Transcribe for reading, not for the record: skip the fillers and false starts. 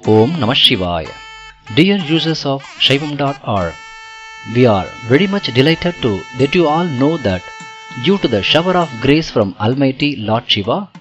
Om Namah Shivaya. Dear users of Shaivam.org, we are very much delighted to let you all know that due to the shower of grace from Almighty Lord Shiva,